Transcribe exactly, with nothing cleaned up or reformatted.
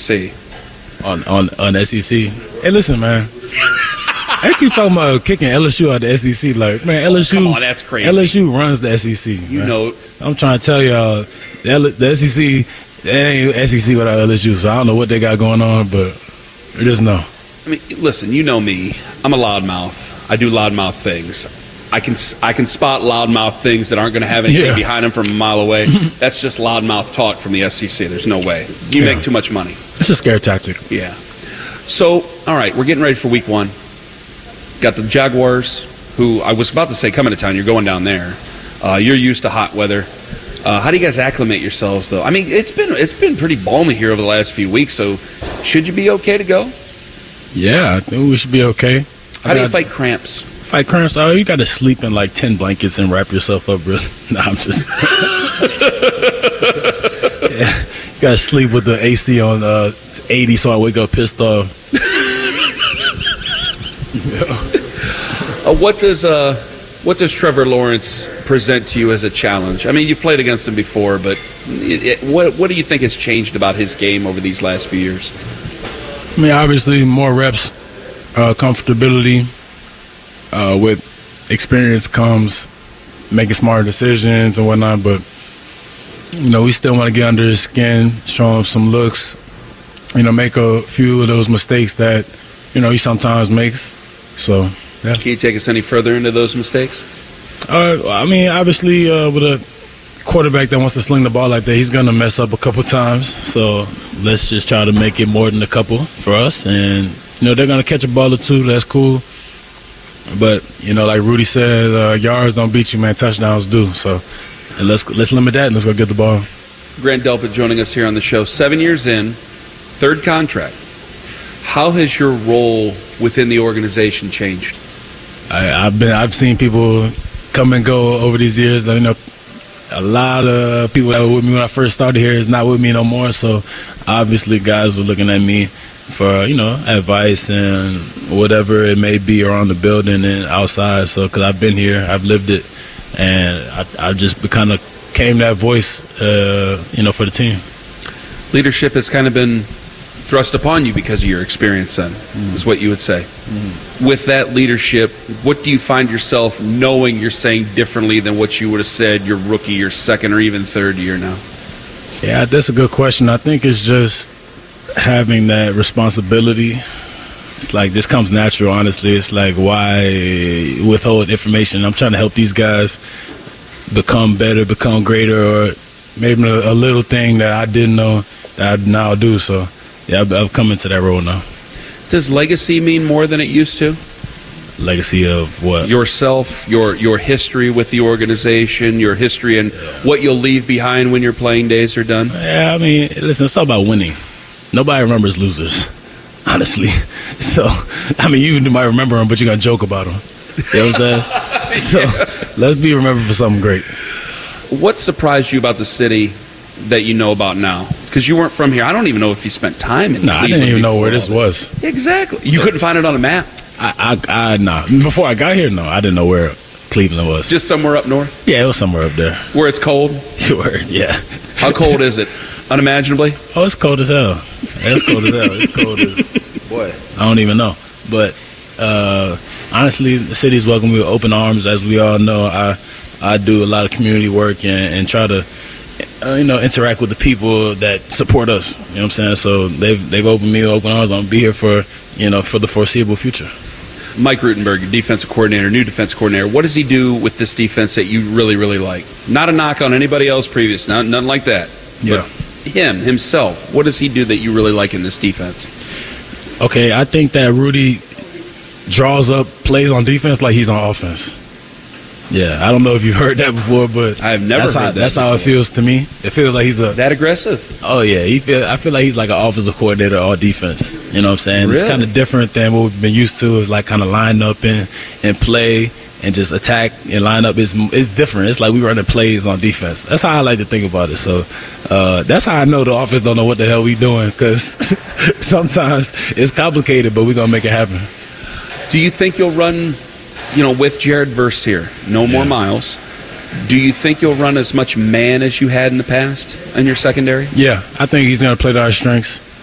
C? On on on S E C. Hey, listen, man. I keep talking about kicking L S U out of the S E C. Like, man, L S U. Come on, that's crazy. L S U runs the S E C. You man. know. I'm trying to tell y'all, the, L- the S E C, it ain't S E C without L S U. So I don't know what they got going on, but just know. I mean, listen, you know me. I'm a loudmouth. I do loudmouth things. I can I can spot loudmouth things that aren't going to have anything Yeah. behind them from a mile away. That's just loudmouth talk from the S E C. There's no way. You Yeah. make too much money. It's a scare tactic. Yeah. So, all right, we're getting ready for week one. Got the Jaguars, who I was about to say coming to town. You're going down there. Uh, you're used to hot weather. Uh, how do you guys acclimate yourselves, though? I mean, it's been it's been pretty balmy here over the last few weeks. So, should you be okay to go? Yeah, I think we should be okay. How I do you got- fight cramps? Fight cramps? Oh, you got to sleep in like ten blankets and wrap yourself up, bro. Nah, I'm just. Yeah, you got to sleep with the A C on uh, eighty, so I wake up pissed off. Uh, what does uh, what does Trevor Lawrence present to you as a challenge? I mean, you played against him before, but it, it, what what do you think has changed about his game over these last few years? I mean, obviously, more reps, uh, comfortability. Uh, with experience comes making smarter decisions and whatnot, but, you know, we still want to get under his skin, show him some looks, you know, make a few of those mistakes that, you know, he sometimes makes. So, yeah. Can you take us any further into those mistakes? Uh, I mean, obviously, uh, with a quarterback that wants to sling the ball like that, he's going to mess up a couple times. So let's just try to make it more than a couple for us. And, you know, they're going to catch a ball or two. That's cool. But, you know, like Rudy said, uh, yards don't beat you, man. Touchdowns do. So and let's let's limit that and let's go get the ball. Grant Delpit joining us here on the show. Seven years in, third contract. How has your role within the organization changed? I, I've been I've seen people come and go over these years. You know, a lot of people that were with me when I first started here is not with me no more. So obviously, guys were looking at me for, you know, advice and whatever it may be around the building and outside. So, because I've been here, I've lived it, and I, I just kind of became that voice, uh, you know, for the team. Leadership has kind of been thrust upon you because of your experience then, mm. is what you would say. Mm. With that leadership, what do you find yourself knowing you're saying differently than what you would have said your rookie, your second, or even third year now? Yeah, that's a good question. I think it's just having that responsibility. It's like, this comes natural, honestly. It's like, why withhold information? I'm trying to help these guys become better, become greater, or maybe a, a little thing that I didn't know that I now do. So, yeah, I've, I've come into that role now. Does legacy mean more than it used to? Legacy of what? Yourself, your your history with the organization, your history and what you'll leave behind when your playing days are done? Yeah, I mean, listen, it's all about winning. Nobody remembers losers, honestly. So, I mean, you might remember them, but you're going to joke about them. You know what I'm saying? So, let's be remembered for something great. What surprised you about the city that you know about now? Because you weren't from here. I don't even know if you spent time in Nah, I didn't even know where this was. Exactly. You couldn't find it on a map? I, I, I, nah. Before I got here, no, I didn't know where Cleveland was. Just somewhere up north? Yeah, it was somewhere up there. Where it's cold? Sure, yeah. How cold is it? Unimaginably? Oh, it's cold as hell. Yeah, it's cold as hell. It's cold as, boy, I don't even know. But uh, honestly, the city's welcome me with open arms. As we all know, I I do a lot of community work and, and try to, uh, you know, interact with the people that support us. You know what I'm saying? So they've they've opened me with open arms. I'm gonna be here for, you know, for the foreseeable future. Mike Rutenberg, your defensive coordinator, new defense coordinator. What does he do with this defense that you really, really like? Not a knock on anybody else previous, not, nothing like that. Yeah. But him, himself, what does he do that you really like in this defense? Okay, I think that Rudy draws up plays on defense like he's on offense. Yeah, I don't know if you've heard that before, but I have never that's heard how, that That's before. how it feels to me. It feels like he's a That aggressive? Oh yeah, he feel. I feel like he's like an offensive coordinator all defense. You know what I'm saying? Really? It's kind of different than what we've been used to. It's like kind of line up and and play and just attack and line up. It's it's different. It's like we running plays on defense. That's how I like to think about it. So uh, that's how I know the offense don't know what the hell we doing, because sometimes it's complicated, but we're gonna make it happen. Do you think you'll run, you know, with Jared Verse here, no more Yeah. Miles, do you think you'll run as much man as you had in the past in your secondary? Yeah, I think he's gonna play to our strengths.